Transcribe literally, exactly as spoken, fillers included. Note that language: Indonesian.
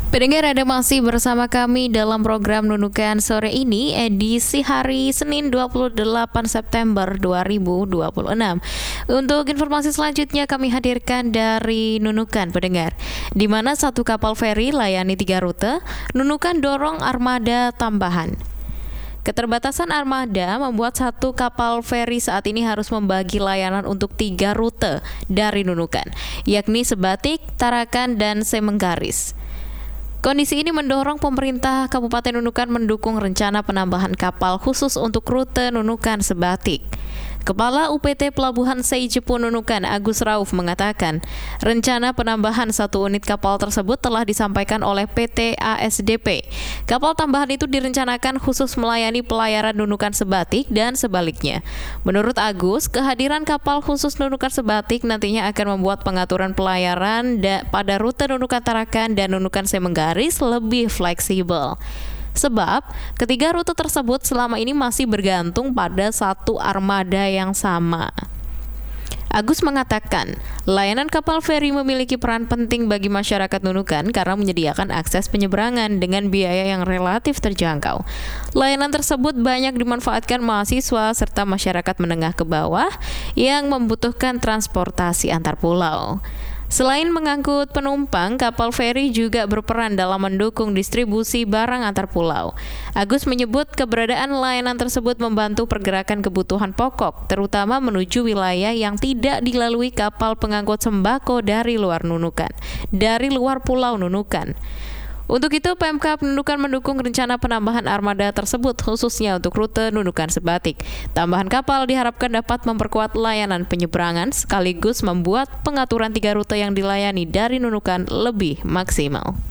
Pendengar, Anda masih bersama kami dalam program Nunukan sore ini, edisi hari Senin dua puluh delapan September dua ribu dua puluh enam. Untuk informasi selanjutnya kami hadirkan dari Nunukan, pendengar, di mana satu kapal feri layani tiga rute, Nunukan dorong armada tambahan. Keterbatasan armada membuat satu kapal feri saat ini harus membagi layanan untuk tiga rute dari Nunukan, yakni Sebatik, Tarakan, dan Semenggaris. Kondisi ini mendorong pemerintah Kabupaten Nunukan mendukung rencana penambahan kapal khusus untuk rute Nunukan Sebatik. Kepala U P T Pelabuhan Seijepo Nunukan, Agus Rauf, mengatakan rencana penambahan satu unit kapal tersebut telah disampaikan oleh P T A S D P. Kapal tambahan itu direncanakan khusus melayani pelayaran Nunukan Sebatik dan sebaliknya. Menurut Agus, kehadiran kapal khusus Nunukan Sebatik nantinya akan membuat pengaturan pelayaran da- pada rute Nunukan Tarakan dan Nunukan Semenggaris lebih fleksibel. Sebab ketiga rute tersebut selama ini masih bergantung pada satu armada yang sama. Agus mengatakan, layanan kapal feri memiliki peran penting bagi masyarakat Nunukan karena menyediakan akses penyeberangan dengan biaya yang relatif terjangkau. Layanan tersebut banyak dimanfaatkan mahasiswa serta masyarakat menengah ke bawah yang membutuhkan transportasi antar pulau. Selain mengangkut penumpang, kapal feri juga berperan dalam mendukung distribusi barang antar pulau. Agus menyebut keberadaan layanan tersebut membantu pergerakan kebutuhan pokok, terutama menuju wilayah yang tidak dilalui kapal pengangkut sembako dari luar Nunukan, dari luar pulau Nunukan. Untuk itu, Pemkab Nunukan mendukung rencana penambahan armada tersebut khususnya untuk rute Nunukan Sebatik. Tambahan kapal diharapkan dapat memperkuat layanan penyeberangan sekaligus membuat pengaturan tiga rute yang dilayani dari Nunukan lebih maksimal.